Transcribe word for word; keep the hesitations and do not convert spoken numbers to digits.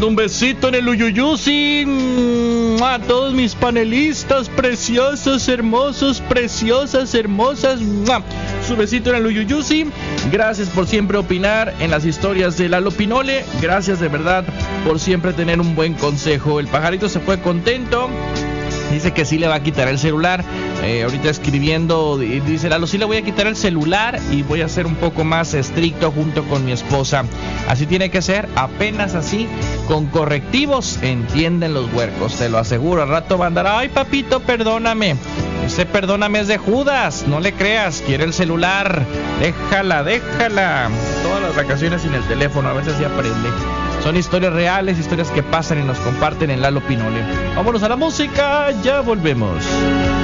mando un besito en el Uyuyusi a todos mis panelistas preciosos, hermosos, preciosas, hermosas. Su besito en el Uyuyusi. Gracias por siempre opinar en las historias de Lalo Pinole. Gracias de verdad por siempre tener un buen consejo. El pajarito se fue contento. Dice que sí le va a quitar el celular. Eh, ahorita escribiendo, dice Lalo, sí le voy a quitar el celular y voy a ser un poco más estricto junto con mi esposa. Así tiene que ser, apenas así, con correctivos, entienden los huercos, te lo aseguro. Al rato va a andar, ay papito, perdóname. Ese perdóname es de Judas, no le creas, quiere el celular. Déjala, déjala. Todas las vacaciones sin el teléfono, a veces se aprende. Son historias reales, historias que pasan y nos comparten en Lalo Pinole. Vámonos a la música, ya volvemos.